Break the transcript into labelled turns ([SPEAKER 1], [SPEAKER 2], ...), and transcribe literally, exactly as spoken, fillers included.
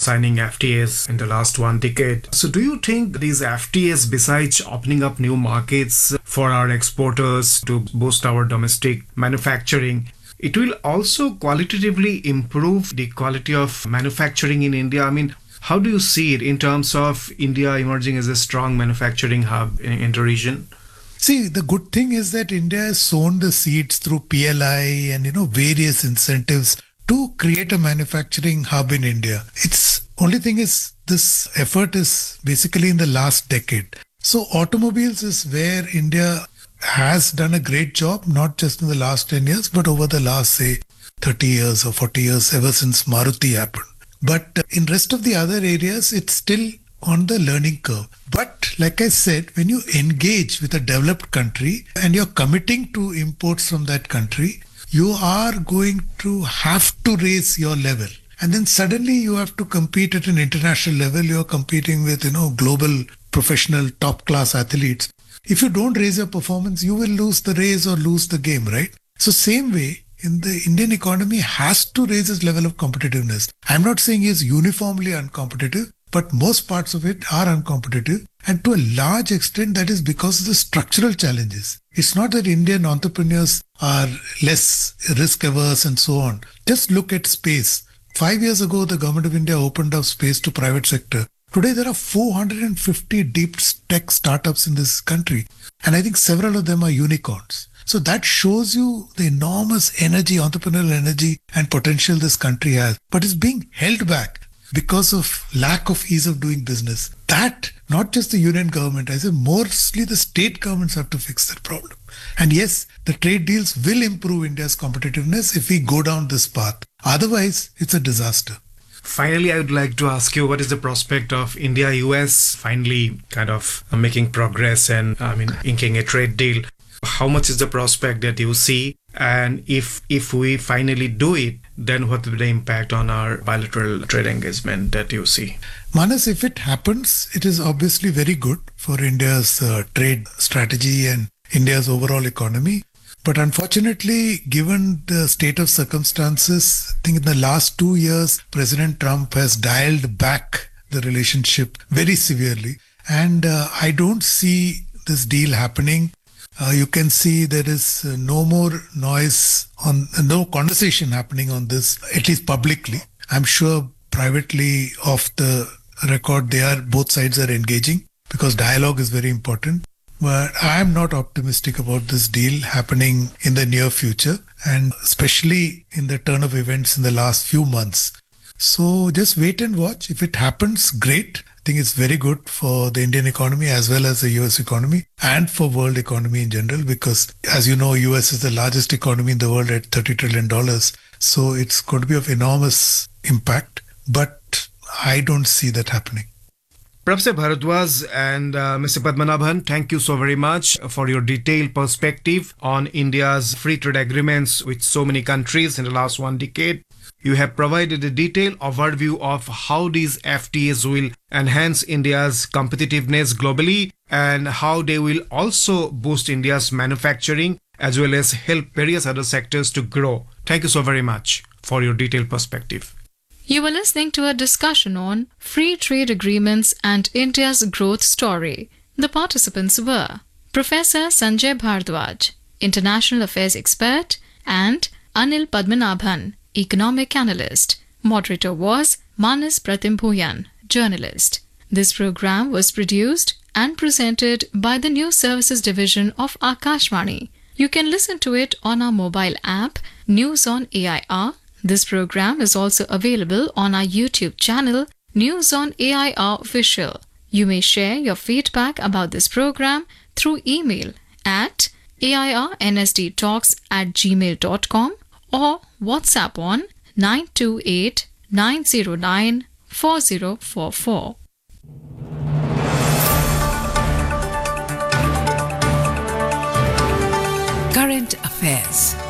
[SPEAKER 1] signing F T As in the last one decade. So do you think these F T As, besides opening up new markets for our exporters to boost our domestic manufacturing, it will also qualitatively improve the quality of manufacturing in India? I mean, how do you see it in terms of India emerging as a strong manufacturing hub in, in the region?
[SPEAKER 2] See, the good thing is that India has sown the seeds through P L I and, you know, various incentives to create a manufacturing hub in India. It's only thing is this effort is basically in the last decade. So automobiles is where India has done a great job, not just in the last ten years, but over the last, say, thirty years or forty years, ever since Maruti happened. But in rest of the other areas, it's still on the learning curve. But like I said, when you engage with a developed country and you're committing to imports from that country, you are going to have to raise your level. And then suddenly you have to compete at an international level. You're competing with, you know, global professional top class athletes. If you don't raise your performance, you will lose the race or lose the game, right? So same way, in the Indian economy has to raise its level of competitiveness. I'm not saying it's uniformly uncompetitive, but most parts of it are uncompetitive. And to a large extent, that is because of the structural challenges. It's not that Indian entrepreneurs are less risk averse and so on. Just look at space. Five years ago, the government of India opened up space to private sector. Today, there are four hundred fifty deep tech startups in this country. And I think several of them are unicorns. So that shows you the enormous energy, entrepreneurial energy and potential this country has. But it's being held back because of lack of ease of doing business. That, not just the union government, I say mostly the state governments have to fix that problem. And yes, the trade deals will improve India's competitiveness if we go down this path. Otherwise, it's a disaster.
[SPEAKER 1] Finally, I would like to ask you, what is the prospect of India-U S finally kind of making progress and, I mean, inking a trade deal? How much is the prospect that you see? And if if we finally do it, then what will be the impact on our bilateral trade engagement that you see?
[SPEAKER 2] Manas, if it happens, it is obviously very good for India's uh, trade strategy and India's overall economy. But unfortunately, given the state of circumstances, I think in the last two years, President Trump has dialed back the relationship very severely. And uh, I don't see this deal happening. Uh, you can see there is uh, no more noise on, uh, no conversation happening on this, at least publicly. I'm sure privately off the record, they are, both sides are engaging because dialogue is very important. But I'm not optimistic about this deal happening in the near future, and especially in the turn of events in the last few months. So just wait and watch. If it happens, great. I think it's very good for the Indian economy as well as the U S economy and for world economy in general, because as you know, U S is the largest economy in the world at thirty trillion dollars. So it's going to be of enormous impact, but I don't see that happening.
[SPEAKER 1] Professor Bharadwaj and uh, Mister Padmanabhan, thank you so very much for your detailed perspective on India's free trade agreements with so many countries in the last one decade. You have provided a detailed overview of how these F T As will enhance India's competitiveness globally and how they will also boost India's manufacturing as well as help various other sectors to grow. Thank you so very much for your detailed perspective.
[SPEAKER 3] You were listening to a discussion on free trade agreements and India's growth story. The participants were Professor Sanjay Bharadwaj, International Affairs Expert, and Anil Padmanabhan, Economic Analyst. Moderator was Manas Pratimbhuyan, Journalist. This program was produced and presented by the News Services Division of Akashvani. You can listen to it on our mobile app, News on A I R. This program is also available on our YouTube channel, News on A I R Official. You may share your feedback about this program through email at airnsdtalks at gmail dot com or WhatsApp on nine two eight, nine zero nine, four zero four four.
[SPEAKER 4] Current Affairs.